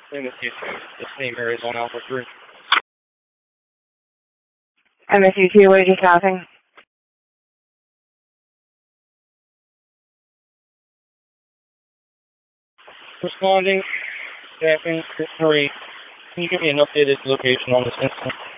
MSU2, the same area as on Alpha 3. MSU2, what are you stopping? Responding, staffing 3. Can you give me an updated location on this incident?